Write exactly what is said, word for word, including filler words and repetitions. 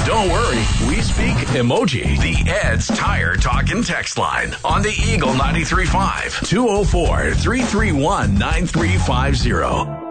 Don't worry, we speak emoji. The Ed's Tire Talk and Text line on the Eagle ninety-three point five, two oh four, three three one, nine three five zero.